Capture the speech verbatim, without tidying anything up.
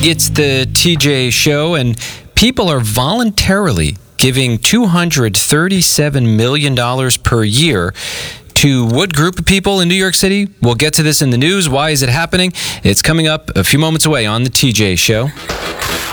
It's the T J Show, and people are voluntarily giving two hundred thirty-seven million dollars per year to what group of people in New York City? We'll get to this in the news. Why is it happening? It's coming up a few moments away on the T J Show.